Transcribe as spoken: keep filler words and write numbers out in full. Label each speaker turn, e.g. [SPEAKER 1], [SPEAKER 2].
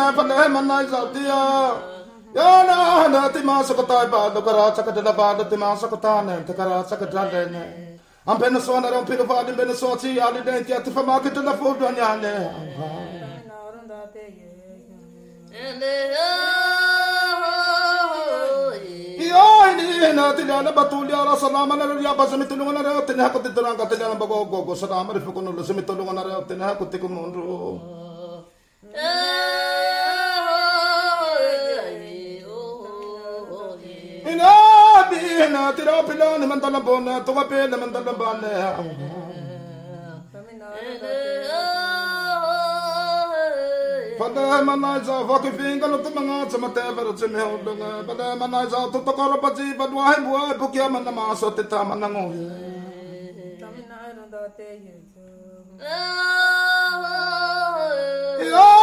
[SPEAKER 1] na pala manay sautia. Yana na timasa kotai ba do karacha kadala ba do timasa kotane te karacha kadala ne. Am penasona ram pino va di penasoti ali denti at fa market na fodo nyane. Yo ni na tilana batulia ra salama na ya basamitulungan na ra tinha ko titurang ka tilana bago go salama ri ko no samitulungan na ra tinha ko tikumunro. Ina bina tira pilana mandala bona to kapela mandala bana. Pada manaiza vakifinga no tumanga tsamateva tsemehulunga pada manaiza tutokoro paji badwa bua bukia manama so teta manango tamina ro date ye yo